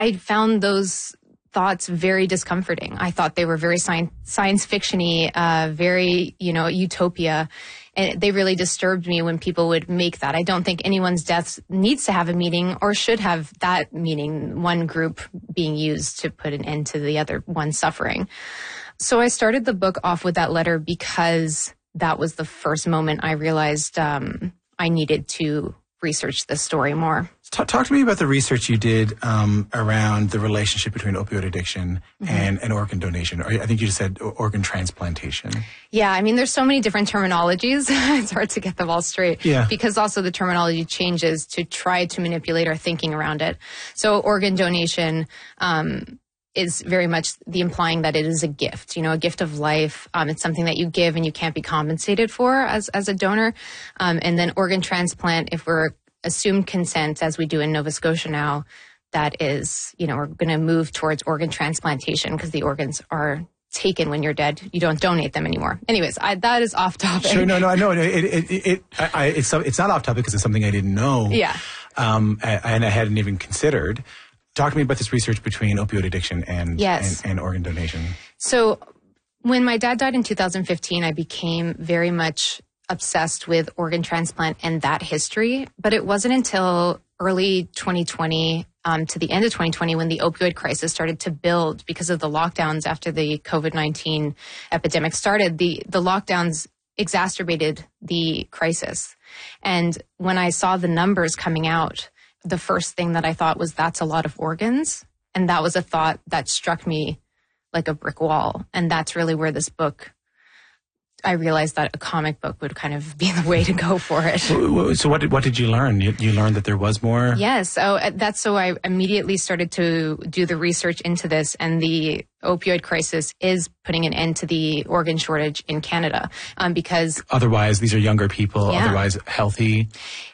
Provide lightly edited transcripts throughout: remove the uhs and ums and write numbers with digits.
I found those thoughts very discomforting. I thought they were very science fiction-y, very, utopia. And they really disturbed me when people would make that. I don't think anyone's death needs to have a meaning or should have that meaning, one group being used to put an end to the other one suffering. So I started the book off with that letter because that was the first moment I realized I needed to research this story more. Talk to me about the research you did around the relationship between opioid addiction and organ donation. Or I think you just said organ transplantation. Yeah, I mean, there's so many different terminologies. It's hard to get them all straight. Yeah. Because also the terminology changes to try to manipulate our thinking around it. So organ donation is very much the implying that it is a gift, a gift of life. It's something that you give and you can't be compensated for as a donor. And then organ transplant, if we're assumed consent, as we do in Nova Scotia now, that is, we're going to move towards organ transplantation because the organs are taken when you're dead. You don't donate them anymore. Anyways, that is off topic. Sure, no, I know. It's not off topic because it's something I didn't know. Yeah. And I hadn't even considered. Talk to me about this research between opioid addiction and organ donation. So when my dad died in 2015, I became very much obsessed with organ transplant and that history. But it wasn't until early 2020 to the end of 2020 when the opioid crisis started to build because of the lockdowns after the COVID-19 epidemic started. The lockdowns exacerbated the crisis. And when I saw the numbers coming out, the first thing that I thought was, that's a lot of organs. And that was a thought that struck me like a brick wall. And that's really where this book, I realized that a comic book would kind of be the way to go for it. So what did you learn? You learned that there was more? Yes. So I immediately started to do the research into this, and the opioid crisis is putting an end to the organ shortage in Canada because otherwise these are younger people, otherwise healthy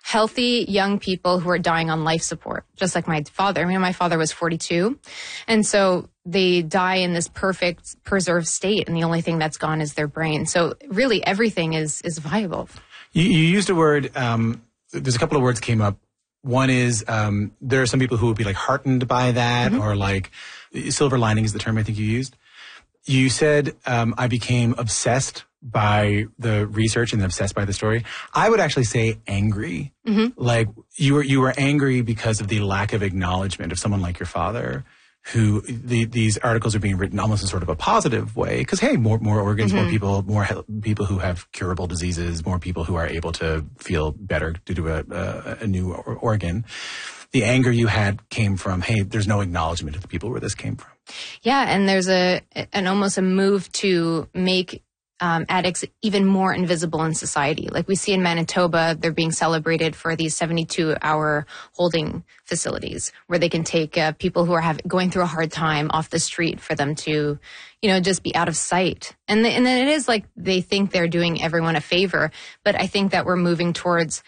young people who are dying on life support, just like my father. I mean, my father was 42, and so they die in this perfect preserved state, and the only thing that's gone is their brain. So really everything is viable. You used a word, there's a couple of words came up. One is there are some people who would be like heartened by that, or like silver lining is the term I think you used. You said I became obsessed by the research and obsessed by the story. I would actually say angry. Like you were angry because of the lack of acknowledgement of someone like your father, who these articles are being written almost in sort of a positive way. Because, hey, more organs, more people who have curable diseases, more people who are able to feel better due to a new organ. The anger you had came from, hey, there's no acknowledgement of the people where this came from. Yeah, and there's almost a move to make addicts even more invisible in society. Like we see in Manitoba, they're being celebrated for these 72-hour holding facilities where they can take people who are going through a hard time off the street for them to, just be out of sight. And then it is like they think they're doing everyone a favor. But I think that we're moving towards,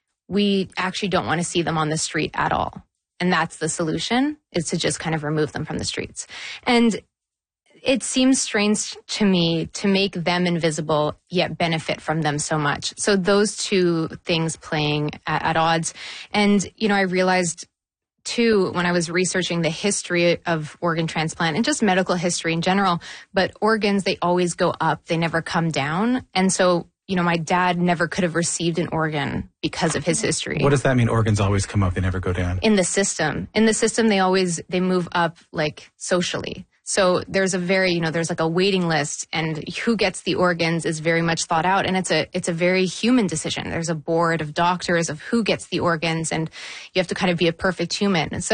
we actually don't want to see them on the street at all. And that's the solution, is to just kind of remove them from the streets. And it seems strange to me to make them invisible, yet benefit from them so much. So those two things playing at odds. And, I realized too, when I was researching the history of organ transplant and just medical history in general, but organs, they always go up, they never come down. And so, my dad never could have received an organ because of his history. What does that mean? Organs always come up, they never go down? In the system, they move up like socially. So there's there's like a waiting list, and who gets the organs is very much thought out. And it's a very human decision. There's a board of doctors of who gets the organs, and you have to kind of be a perfect human. And so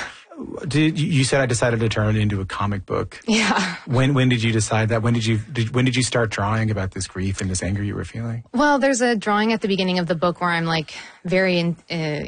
you said I decided to turn it into a comic book. Yeah. When did you decide that? When did you start drawing about this grief and this anger you were feeling? Well, there's a drawing at the beginning of the book where I'm like very,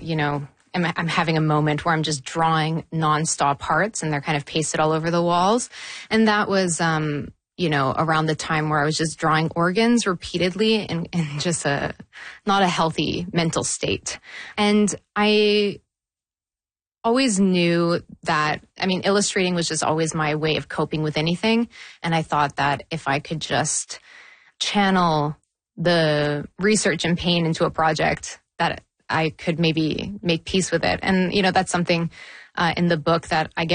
I'm having a moment where I'm just drawing nonstop hearts, and they're kind of pasted all over the walls. And that was, around the time where I was just drawing organs repeatedly in just not a healthy mental state. And I always knew that, illustrating was just always my way of coping with anything. And I thought that if I could just channel the research and pain into a project, that I could maybe make peace with it. And, that's something in the book that I get